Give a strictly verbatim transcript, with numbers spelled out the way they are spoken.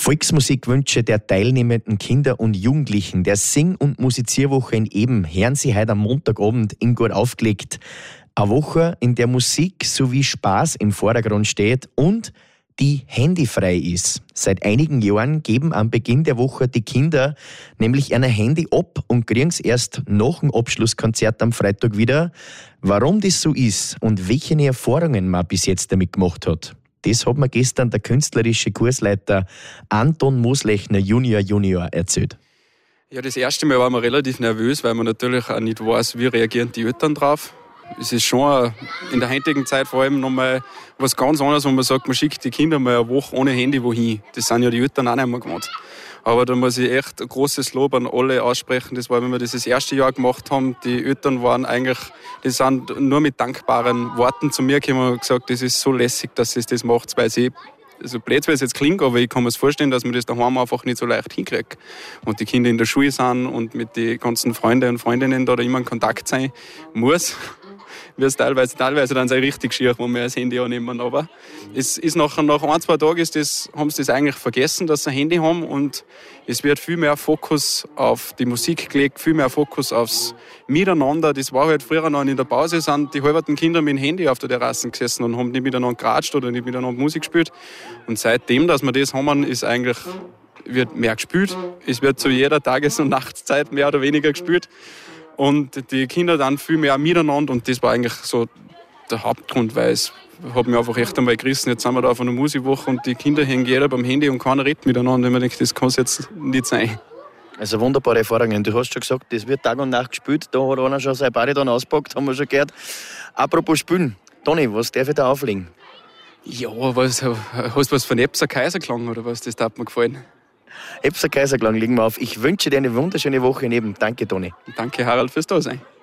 Volksmusikwünsche der teilnehmenden Kinder und Jugendlichen der Sing- und Musizierwoche in Eben hören Sie heute am Montagabend in Gut aufgelegt. Eine Woche, in der Musik sowie Spaß im Vordergrund steht und die handyfrei ist. Seit einigen Jahren geben am Beginn der Woche die Kinder nämlich ihr Handy ab und kriegen es erst nach dem Abschlusskonzert am Freitag wieder. Warum das so ist und welche Erfahrungen man bis jetzt damit gemacht hat, das hat mir gestern der künstlerische Kursleiter Anton Moslechner Junior Junior erzählt. Ja, das erste Mal war man relativ nervös, weil man natürlich auch nicht weiß, wie reagieren die Eltern drauf. Es ist schon in der heutigen Zeit vor allem nochmal was ganz anderes, wo man sagt, man schickt die Kinder mal eine Woche ohne Handy wohin. Das sind ja die Eltern auch nicht mehr gewohnt. Aber da muss ich echt ein großes Lob an alle aussprechen. Das war, wenn wir das das erste Jahr gemacht haben, die Eltern waren eigentlich, die sind nur mit dankbaren Worten zu mir gekommen und gesagt, das ist so lässig, dass ihr das macht, weil sie so blöd, wie es jetzt klingt, aber ich kann mir vorstellen, dass man das daheim einfach nicht so leicht hinkriegt. Und die Kinder in der Schule sind und mit den ganzen Freunden und Freundinnen da, da immer in Kontakt sein muss. Wird es teilweise, teilweise dann sehr richtig schier, wo wir das Handy annehmen. Aber es ist nach, nach ein, zwei Tagen ist das, haben sie das eigentlich vergessen, dass sie ein Handy haben. Und es wird viel mehr Fokus auf die Musik gelegt, viel mehr Fokus aufs Miteinander. Das war halt früher noch in der Pause, sind die halben Kinder mit dem Handy auf der Terrasse gesessen und haben nicht miteinander geratscht oder nicht miteinander Musik gespielt. Und seitdem, dass wir das haben, ist eigentlich, wird mehr gespielt. Es wird zu jeder Tages- und Nachtszeit mehr oder weniger gespielt. Und die Kinder dann viel mehr miteinander und das war eigentlich so der Hauptgrund, weil es hat mich einfach echt einmal gerissen. Jetzt sind wir da auf einer Musikwoche und die Kinder hängen jeder beim Handy und keiner redet miteinander. Und ich denke, das kann es jetzt nicht sein. Also wunderbare Erfahrungen. Du hast schon gesagt, das wird Tag und Nacht gespielt. Da hat einer schon sein Body dann auspackt, haben wir schon gehört. Apropos Spielen. Toni, was darf ich da auflegen? Ja, was, hast du was von Epser Kaiserklang oder was? Das hat mir gefallen. Epser Kaiserklang legen wir auf. Ich wünsche dir eine wunderschöne Woche neben. Danke, Toni. Danke, Harald, fürs Dasein.